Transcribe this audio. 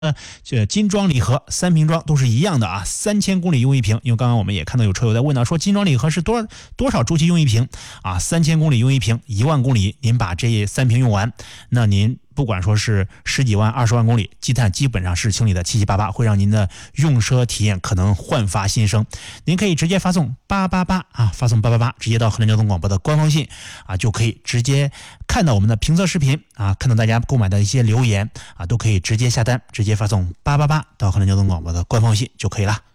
这金装礼盒3瓶装都是一样的啊，3000公里用一瓶。因为刚刚我们也看到有车友在问到说金装礼盒是多少周期用一瓶啊？3000公里用一瓶，10000公里您把这3瓶用完，那您不管说是10几万、20万公里，积碳基本上是清理的七七八八，会让您的用车体验可能焕发新生。您可以直接发送888啊，发送888，直接到河南交通广播的官方信啊，就可以直接看到我们的评测视频啊，看到大家购买的一些留言啊，都可以直接下单，直接发送888到河南交通广播的官方信就可以了。